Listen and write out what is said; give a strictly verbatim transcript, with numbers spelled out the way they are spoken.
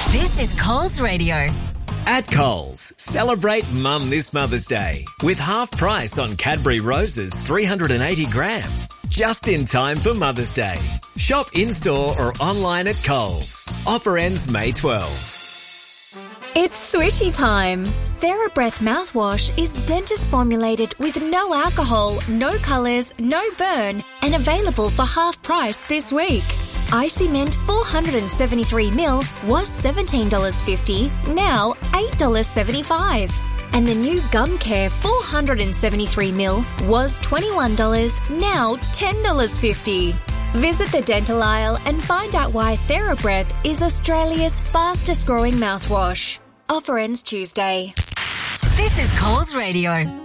This is Coles Radio. At Coles, celebrate Mum this Mother's Day with half price on Cadbury Roses three hundred eighty gram. Just in time for Mother's Day. Shop in-store or online at Coles. Offer ends May twelfth. It's swishy time. TheraBreath mouthwash is dentist formulated with no alcohol, no colours, no burn, and available for half price this week. Icy Mint four hundred seventy-three milliliters was seventeen dollars fifty, now eight dollars seventy-five. And the new Gum Care four hundred seventy-three milliliters was twenty-one dollars, now ten dollars fifty. Visit the dental aisle and find out why TheraBreath is Australia's fastest growing mouthwash. Offer ends Tuesday. This is Coles Radio.